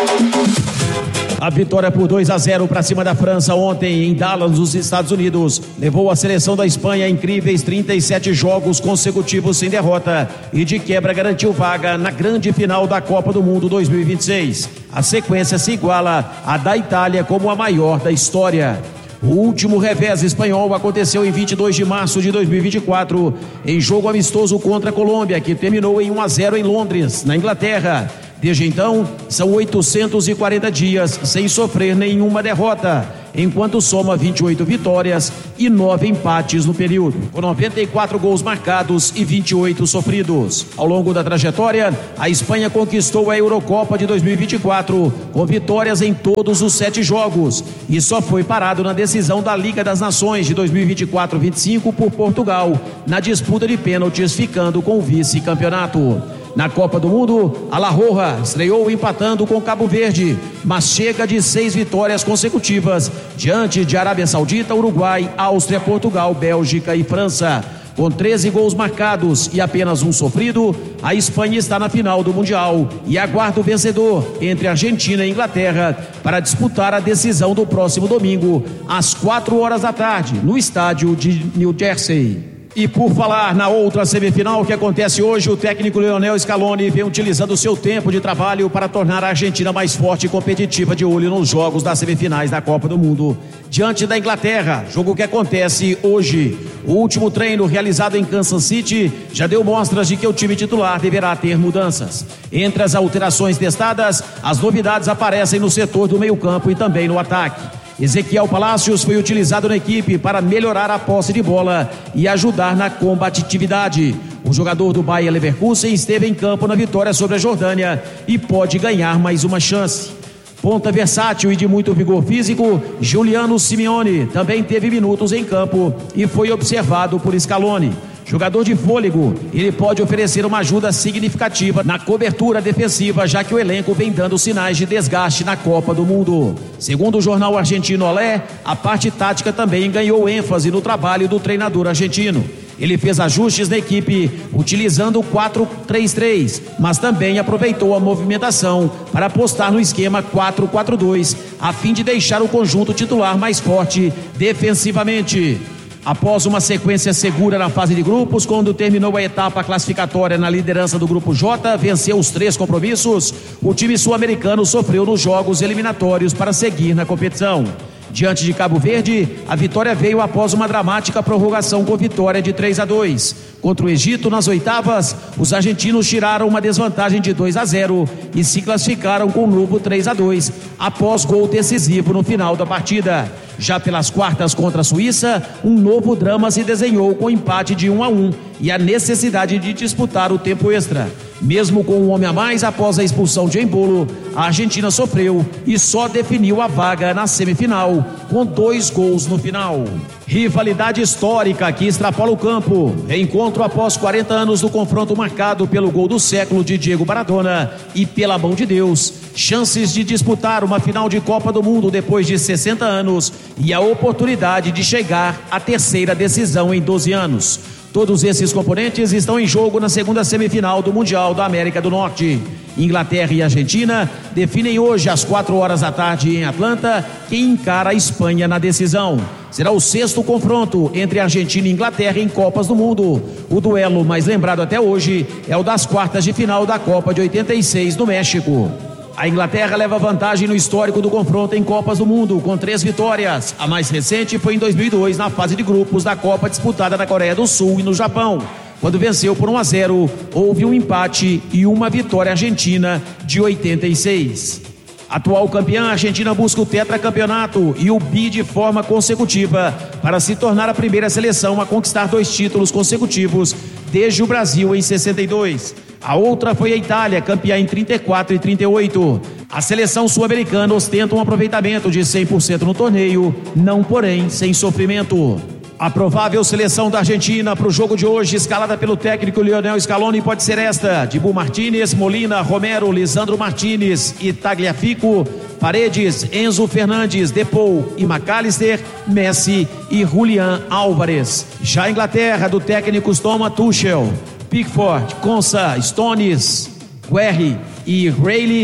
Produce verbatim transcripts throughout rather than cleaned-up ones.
A vitória por dois a zero para cima da França ontem em Dallas, nos Estados Unidos, levou a seleção da Espanha a incríveis trinta e sete jogos consecutivos sem derrota e de quebra garantiu vaga na grande final da Copa do Mundo dois mil e vinte e seis. A sequência se iguala à da Itália como a maior da história. O último revés espanhol aconteceu em vinte e dois de março de dois mil e vinte e quatro, em jogo amistoso contra a Colômbia, que terminou em um a zero em Londres, na Inglaterra. Desde então, são oitocentos e quarenta dias sem sofrer nenhuma derrota, enquanto soma vinte e oito vitórias e nove empates no período, com noventa e quatro gols marcados e vinte e oito sofridos. Ao longo da trajetória, a Espanha conquistou a Eurocopa de dois mil e vinte e quatro, com vitórias em todos os sete jogos, e só foi parado na decisão da Liga das Nações de dois mil e vinte e quatro vinte e cinco por Portugal, na disputa de pênaltis, ficando com o vice-campeonato. Na Copa do Mundo, a La Roja estreou empatando com Cabo Verde, mas chega de seis vitórias consecutivas diante de Arábia Saudita, Uruguai, Áustria, Portugal, Bélgica e França. Com treze gols marcados e apenas um sofrido, a Espanha está na final do Mundial e aguarda o vencedor entre Argentina e Inglaterra para disputar a decisão do próximo domingo, às quatro horas da tarde, no estádio de New Jersey. E por falar na outra semifinal que acontece hoje, o técnico Lionel Scaloni vem utilizando o seu tempo de trabalho para tornar a Argentina mais forte e competitiva, de olho nos jogos das semifinais da Copa do Mundo, diante da Inglaterra, jogo que acontece hoje. O último treino realizado em Kansas City já deu mostras de que o time titular deverá ter mudanças. Entre as alterações testadas, as novidades aparecem no setor do meio-campo e também no ataque. Ezequiel Palacios foi utilizado na equipe para melhorar a posse de bola e ajudar na combatividade. O jogador do Bayer Leverkusen esteve em campo na vitória sobre a Jordânia e pode ganhar mais uma chance. Ponta versátil e de muito vigor físico, Giuliano Simeone também teve minutos em campo e foi observado por Scaloni. Jogador de fôlego, ele pode oferecer uma ajuda significativa na cobertura defensiva, já que o elenco vem dando sinais de desgaste na Copa do Mundo. Segundo o jornal argentino Olé, a parte tática também ganhou ênfase no trabalho do treinador argentino. Ele fez ajustes na equipe utilizando o quatro três três, mas também aproveitou a movimentação para apostar no esquema quatro quatro dois, a fim de deixar o conjunto titular mais forte defensivamente. Após uma sequência segura na fase de grupos, quando terminou a etapa classificatória na liderança do grupo J, venceu os três compromissos, o time sul-americano sofreu nos jogos eliminatórios para seguir na competição. Diante de Cabo Verde, a vitória veio após uma dramática prorrogação com vitória de três a dois. Contra o Egito, nas oitavas, os argentinos tiraram uma desvantagem de dois a zero e se classificaram com um novo três a dois, após gol decisivo no final da partida. Já pelas quartas contra a Suíça, um novo drama se desenhou com empate de um a um e a necessidade de disputar o tempo extra. Mesmo com um homem a mais após a expulsão de Embolo, a Argentina sofreu e só definiu a vaga na semifinal, com dois gols no final. Rivalidade histórica que extrapola o campo. Encontro após quarenta anos do confronto marcado pelo gol do século de Diego Maradona e pela mão de Deus. Chances de disputar uma final de Copa do Mundo depois de sessenta anos e a oportunidade de chegar à terceira decisão em doze anos. Todos esses componentes estão em jogo na segunda semifinal do Mundial da América do Norte. Inglaterra e Argentina definem hoje às quatro horas da tarde em Atlanta quem encara a Espanha na decisão. Será o sexto confronto entre Argentina e Inglaterra em Copas do Mundo. O duelo mais lembrado até hoje é o das quartas de final da Copa de oitenta e seis no México. A Inglaterra leva vantagem no histórico do confronto em Copas do Mundo, com três vitórias. A mais recente foi em dois mil e dois, na fase de grupos da Copa disputada na Coreia do Sul e no Japão. Quando venceu por um a zero, houve um empate e uma vitória argentina de oitenta e seis. Atual campeã, a Argentina busca o tetracampeonato e o bi de forma consecutiva para se tornar a primeira seleção a conquistar dois títulos consecutivos desde o Brasil em sessenta e dois. A outra foi a Itália, campeã em trinta e quatro e trinta e oito. A seleção sul-americana ostenta um aproveitamento de cem por cento no torneio, não porém sem sofrimento. A provável seleção da Argentina para o jogo de hoje, escalada pelo técnico Lionel Scaloni, pode ser esta: Dibu Martínez, Molina, Romero, Lisandro Martínez e Tagliafico, Paredes, Enzo Fernandes, Depou e McAllister, Messi e Julián Álvares. Já a Inglaterra, do técnico Thomas Tuchel, Pickford, Konsa, Stones, Guerri e Reilly,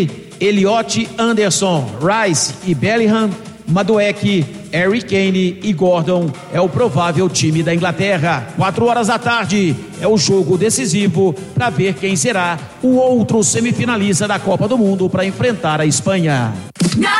Elliot Anderson, Rice e Bellingham, Madueke, Harry Kane e Gordon é o provável time da Inglaterra. Quatro horas da tarde é o jogo decisivo para ver quem será o outro semifinalista da Copa do Mundo para enfrentar a Espanha.